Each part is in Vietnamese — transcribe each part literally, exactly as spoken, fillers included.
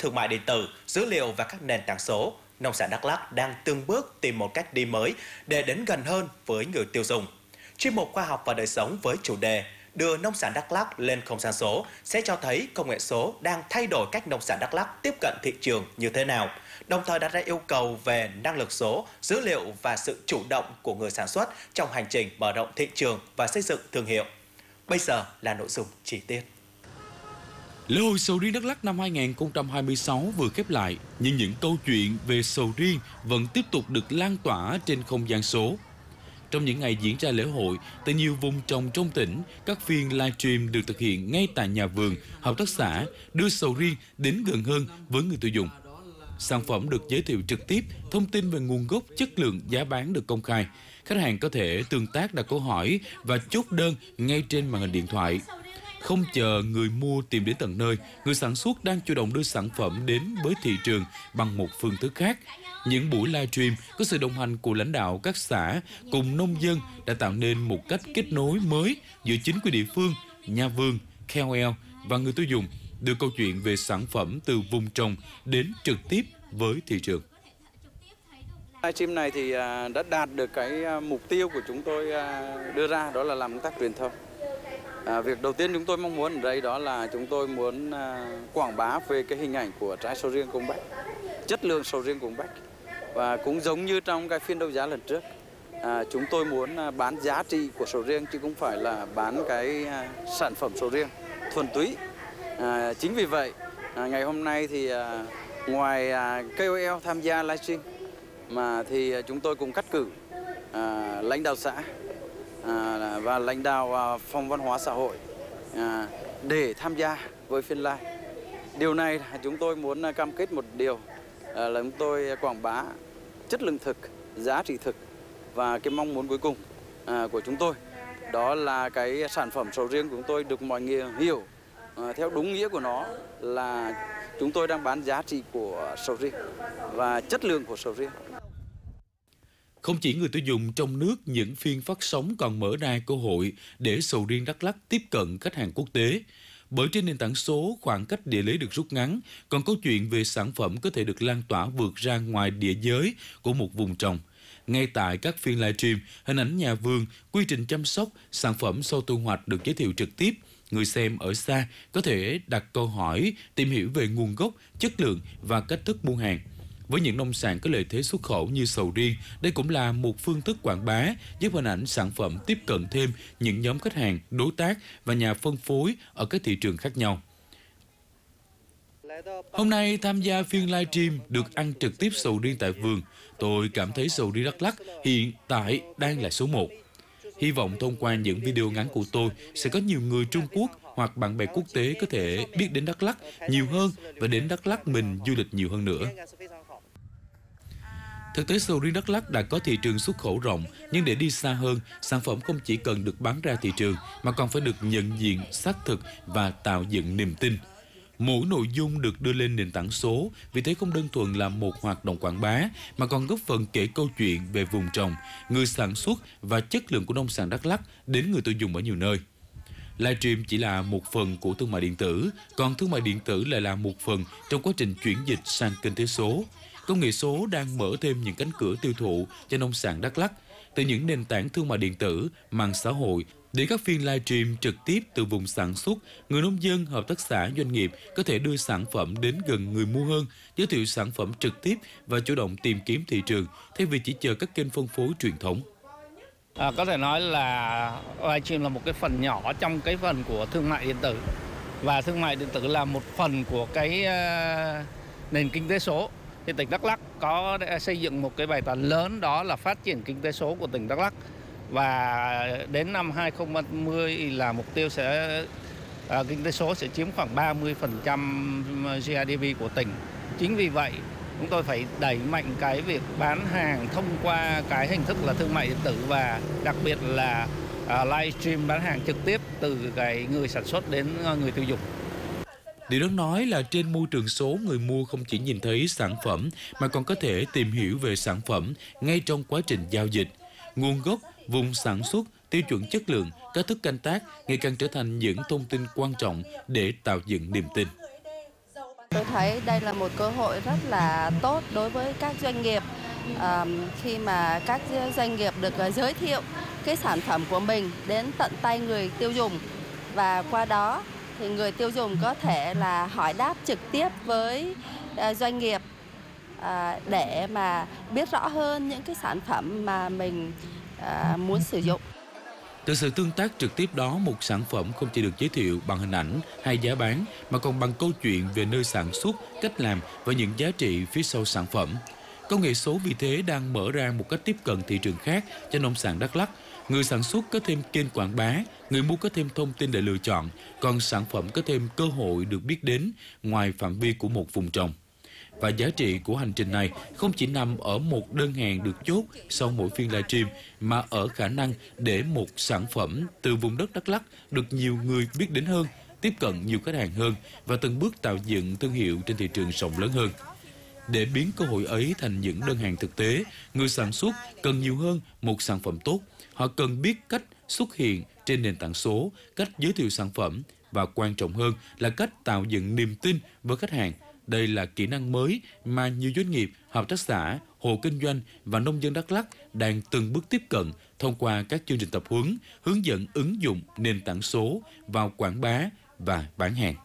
thương mại điện tử, dữ liệu và các nền tảng số, nông sản Đắk Lắk đang từng bước tìm một cách đi mới để đến gần hơn với người tiêu dùng. Chuyên mục Khoa học và đời sống với chủ đề đưa nông sản Đắk Lắk lên không gian số sẽ cho thấy công nghệ số đang thay đổi cách nông sản Đắk Lắk tiếp cận thị trường như thế nào, đồng thời đặt ra yêu cầu về năng lực số, dữ liệu và sự chủ động của người sản xuất trong hành trình mở rộng thị trường và xây dựng thương hiệu. Bây giờ là nội dung chi tiết. Lễ hội sầu riêng Đắk Lắk năm hai nghìn không trăm hai mươi sáu vừa khép lại, nhưng những câu chuyện về sầu riêng vẫn tiếp tục được lan tỏa trên không gian số. Trong những ngày diễn ra lễ hội, tại nhiều vùng trồng trong tỉnh, các phiên livestream được thực hiện ngay tại nhà vườn, hợp tác xã, đưa sầu riêng đến gần hơn với người tiêu dùng. Sản phẩm được giới thiệu trực tiếp, thông tin về nguồn gốc, chất lượng, giá bán được công khai. Khách hàng có thể tương tác, đặt câu hỏi và chốt đơn ngay trên màn hình điện thoại. Không chờ người mua tìm đến tận nơi, người sản xuất đang chủ động đưa sản phẩm đến với thị trường bằng một phương thức khác. Những buổi livestream có sự đồng hành của lãnh đạo các xã cùng nông dân đã tạo nên một cách kết nối mới giữa chính quyền địa phương, nhà vườn, K O L và người tiêu dùng, đưa câu chuyện về sản phẩm từ vùng trồng đến trực tiếp với thị trường. Livestream này thì đã đạt được cái mục tiêu của chúng tôi đưa ra, đó là làm công tác truyền thông. À, việc đầu tiên chúng tôi mong muốn ở đây đó là chúng tôi muốn à, quảng bá về cái hình ảnh của trái sầu riêng Cung Bách, chất lượng sầu riêng Cung Bách. Và cũng giống như trong cái phiên đấu giá lần trước, à, chúng tôi muốn à, bán giá trị của sầu riêng chứ không phải là bán cái à, sản phẩm sầu riêng thuần túy. À, chính vì vậy, à, ngày hôm nay thì à, ngoài à, K O L tham gia livestream mà thì à, chúng tôi cũng cắt cử à, lãnh đạo xã À, và lãnh đạo à, phòng văn hóa xã hội à, để tham gia với phiên live. Điều này chúng tôi muốn cam kết một điều à, là chúng tôi quảng bá chất lượng thực, giá trị thực và cái mong muốn cuối cùng à, của chúng tôi đó là cái sản phẩm sầu riêng của chúng tôi được mọi người hiểu à, theo đúng nghĩa của nó là chúng tôi đang bán giá trị của sầu riêng và chất lượng của sầu riêng. Không chỉ người tiêu dùng trong nước, những phiên phát sóng còn mở ra cơ hội để sầu riêng Đắk Lắk tiếp cận khách hàng quốc tế. Bởi trên nền tảng số, khoảng cách địa lý được rút ngắn, còn câu chuyện về sản phẩm có thể được lan tỏa vượt ra ngoài địa giới của một vùng trồng. Ngay tại các phiên livestream, hình ảnh nhà vườn, quy trình chăm sóc, sản phẩm sau thu hoạch được giới thiệu trực tiếp. Người xem ở xa có thể đặt câu hỏi, tìm hiểu về nguồn gốc, chất lượng và cách thức mua hàng. Với những nông sản có lợi thế xuất khẩu như sầu riêng, đây cũng là một phương thức quảng bá giúp hình ảnh sản phẩm tiếp cận thêm những nhóm khách hàng, đối tác và nhà phân phối ở các thị trường khác nhau. Hôm nay tham gia phiên livestream được ăn trực tiếp sầu riêng tại vườn, tôi cảm thấy sầu riêng Đắk Lắk hiện tại đang là số một. Hy vọng thông qua những video ngắn của tôi sẽ có nhiều người Trung Quốc hoặc bạn bè quốc tế có thể biết đến Đắk Lắk nhiều hơn và đến Đắk Lắk mình du lịch nhiều hơn nữa. Thực tế sầu riêng Đắk Lắk đã có thị trường xuất khẩu rộng, nhưng để đi xa hơn, sản phẩm không chỉ cần được bán ra thị trường mà còn phải được nhận diện, xác thực và tạo dựng niềm tin. Mỗi nội dung được đưa lên nền tảng số, vì thế không đơn thuần là một hoạt động quảng bá mà còn góp phần kể câu chuyện về vùng trồng, người sản xuất và chất lượng của nông sản Đắk Lắk đến người tiêu dùng ở nhiều nơi. Livestream chỉ là một phần của thương mại điện tử, còn thương mại điện tử lại là một phần trong quá trình chuyển dịch sang kinh tế số. Công nghệ số đang mở thêm những cánh cửa tiêu thụ cho nông sản Đắk Lắk, từ những nền tảng thương mại điện tử, mạng xã hội đến các phiên livestream trực tiếp từ vùng sản xuất. Người nông dân, hợp tác xã, doanh nghiệp có thể đưa sản phẩm đến gần người mua hơn, giới thiệu sản phẩm trực tiếp và chủ động tìm kiếm thị trường thay vì chỉ chờ các kênh phân phối truyền thống. À, có thể nói là livestream là một cái phần nhỏ trong cái phần của thương mại điện tử, và thương mại điện tử là một phần của cái uh, nền kinh tế số. Thì tỉnh Đắk Lắk có xây dựng một cái bài toán lớn, đó là phát triển kinh tế số của tỉnh Đắk Lắk, và đến năm hai không ba mươi là mục tiêu sẽ uh, kinh tế số sẽ chiếm khoảng ba mươi phần trăm giê đê pê của tỉnh. Chính vì vậy chúng tôi phải đẩy mạnh cái việc bán hàng thông qua cái hình thức là thương mại điện tử, và đặc biệt là uh, livestream bán hàng trực tiếp từ cái người sản xuất đến uh, người tiêu dùng. Điều đáng nói là trên môi trường số, người mua không chỉ nhìn thấy sản phẩm mà còn có thể tìm hiểu về sản phẩm ngay trong quá trình giao dịch. Nguồn gốc, vùng sản xuất, tiêu chuẩn chất lượng, cách thức canh tác ngày càng trở thành những thông tin quan trọng để tạo dựng niềm tin. Tôi thấy đây là một cơ hội rất là tốt đối với các doanh nghiệp à, khi mà các doanh nghiệp được giới thiệu cái sản phẩm của mình đến tận tay người tiêu dùng, và qua đó thì người tiêu dùng có thể là hỏi đáp trực tiếp với à, doanh nghiệp à, để mà biết rõ hơn những cái sản phẩm mà mình à, muốn sử dụng. Từ sự tương tác trực tiếp đó, một sản phẩm không chỉ được giới thiệu bằng hình ảnh hay giá bán, mà còn bằng câu chuyện về nơi sản xuất, cách làm và những giá trị phía sau sản phẩm. Công nghệ số vì thế đang mở ra một cách tiếp cận thị trường khác cho nông sản Đắk Lắk. Người sản xuất có thêm kênh quảng bá, người mua có thêm thông tin để lựa chọn, còn sản phẩm có thêm cơ hội được biết đến ngoài phạm vi của một vùng trồng. Và giá trị của hành trình này không chỉ nằm ở một đơn hàng được chốt sau mỗi phiên livestream, mà ở khả năng để một sản phẩm từ vùng đất Đắk Lắk được nhiều người biết đến hơn, tiếp cận nhiều khách hàng hơn và từng bước tạo dựng thương hiệu trên thị trường rộng lớn hơn. Để biến cơ hội ấy thành những đơn hàng thực tế, người sản xuất cần nhiều hơn một sản phẩm tốt. Họ cần biết cách xuất hiện trên nền tảng số, cách giới thiệu sản phẩm và quan trọng hơn là cách tạo dựng niềm tin với khách hàng. Đây là kỹ năng mới mà nhiều doanh nghiệp, hợp tác xã, hộ kinh doanh và nông dân Đắk Lắk đang từng bước tiếp cận thông qua các chương trình tập huấn, hướng dẫn ứng dụng nền tảng số vào quảng bá và bán hàng.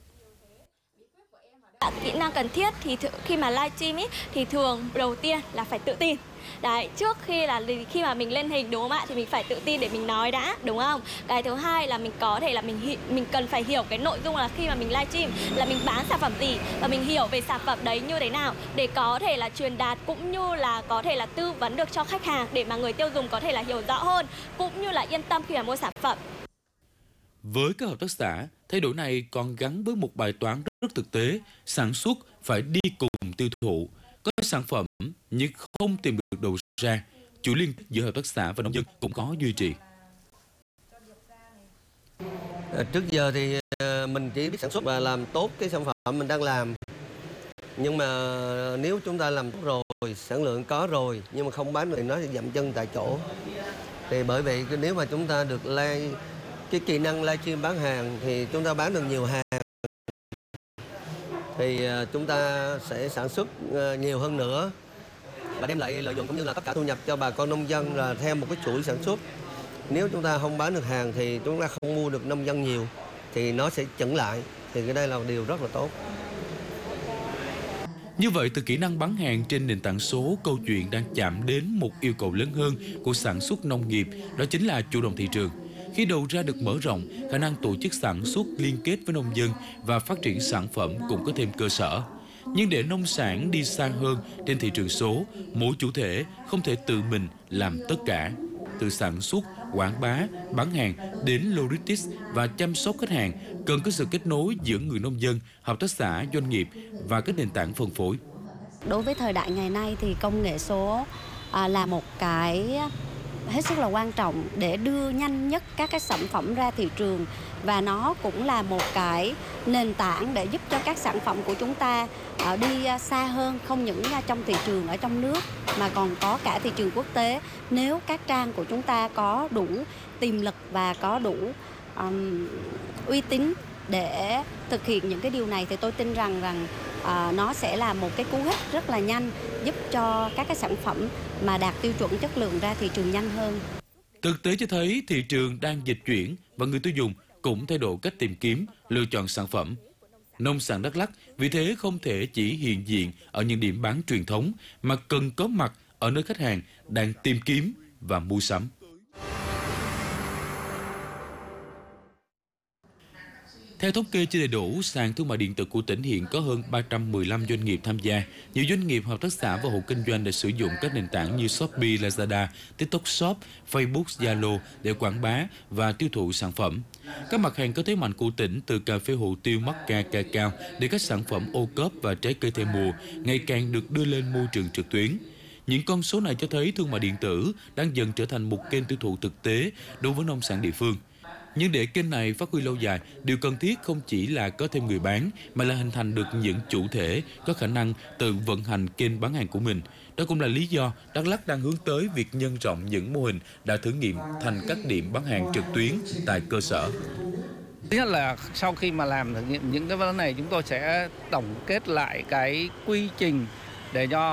Kỹ năng cần thiết thì khi mà livestream ý, thì thường đầu tiên là phải tự tin. Đấy, trước khi là khi mà mình lên hình đúng không ạ, thì mình phải tự tin để mình nói đã, đúng không? Cái thứ hai là mình có thể là mình mình cần phải hiểu cái nội dung là khi mà mình livestream là mình bán sản phẩm gì, và mình hiểu về sản phẩm đấy như thế nào để có thể là truyền đạt cũng như là có thể là tư vấn được cho khách hàng để mà người tiêu dùng có thể là hiểu rõ hơn cũng như là yên tâm khi mà mua sản phẩm. Với các hợp tác xã, thay đổi này còn gắn với một bài toán rất thực tế, sản xuất phải đi cùng tiêu thụ. Có sản phẩm nhưng không tìm được đầu ra, chuỗi liên kết giữa hợp tác xã và nông dân cũng khó duy trì. Trước giờ thì mình chỉ biết sản xuất và làm tốt cái sản phẩm mình đang làm. Nhưng mà nếu chúng ta làm tốt rồi, sản lượng có rồi nhưng mà không bán được thì nó sẽ dậm chân tại chỗ. Thì bởi vậy nếu mà chúng ta được live cái kỹ năng livestream bán hàng thì chúng ta bán được nhiều hàng, thì chúng ta sẽ sản xuất nhiều hơn nữa và đem lại lợi nhuận cũng như là tất cả thu nhập cho bà con nông dân là theo một cái chuỗi sản xuất. Nếu chúng ta không bán được hàng thì chúng ta không mua được nông dân nhiều thì nó sẽ chững lại, thì cái đây là điều rất là tốt. Như vậy, từ kỹ năng bán hàng trên nền tảng số, câu chuyện đang chạm đến một yêu cầu lớn hơn của sản xuất nông nghiệp, đó chính là chủ động thị trường. Khi đầu ra được mở rộng, khả năng tổ chức sản xuất liên kết với nông dân và phát triển sản phẩm cũng có thêm cơ sở. Nhưng để nông sản đi xa hơn trên thị trường số, mỗi chủ thể không thể tự mình làm tất cả. Từ sản xuất, quảng bá, bán hàng đến logistics và chăm sóc khách hàng, cần có sự kết nối giữa người nông dân, hợp tác xã, doanh nghiệp và các nền tảng phân phối. Đối với thời đại ngày nay thì công nghệ số à, là một cái hết sức là quan trọng để đưa nhanh nhất các cái sản phẩm ra thị trường, và nó cũng là một cái nền tảng để giúp cho các sản phẩm của chúng ta đi xa hơn, không những trong thị trường ở trong nước mà còn có cả thị trường quốc tế. Nếu các trang của chúng ta có đủ tiềm lực và có đủ um, uy tín để thực hiện những cái điều này thì tôi tin rằng rằng uh, nó sẽ là một cái cú hích rất là nhanh, giúp cho các cái sản phẩm mà đạt tiêu chuẩn chất lượng ra thị trường nhanh hơn. Thực tế cho thấy thị trường đang dịch chuyển và người tiêu dùng cũng thay đổi cách tìm kiếm, lựa chọn sản phẩm. Nông sản Đắk Lắk vì thế không thể chỉ hiện diện ở những điểm bán truyền thống mà cần có mặt ở nơi khách hàng đang tìm kiếm và mua sắm. Theo thống kê chưa đầy đủ, sàn thương mại điện tử của tỉnh hiện có hơn ba trăm mười lăm doanh nghiệp tham gia. Nhiều doanh nghiệp, hợp tác xã và hộ kinh doanh đã sử dụng các nền tảng như Shopee, Lazada, TikTok Shop, Facebook, Zalo để quảng bá và tiêu thụ sản phẩm. Các mặt hàng có thế mạnh của tỉnh từ cà phê hồ tiêu, mắc ca, ca cao đến các sản phẩm ô cốp và trái cây theo mùa ngày càng được đưa lên môi trường trực tuyến. Những con số này cho thấy thương mại điện tử đang dần trở thành một kênh tiêu thụ thực tế đối với nông sản địa phương. Nhưng để kênh này phát huy lâu dài, điều cần thiết không chỉ là có thêm người bán, mà là hình thành được những chủ thể có khả năng tự vận hành kênh bán hàng của mình. Đó cũng là lý do Đắk Lắk đang hướng tới việc nhân rộng những mô hình đã thử nghiệm thành các điểm bán hàng trực tuyến tại cơ sở. Thứ nhất là sau khi mà làm thử nghiệm những cái vấn đề này, chúng tôi sẽ tổng kết lại cái quy trình để cho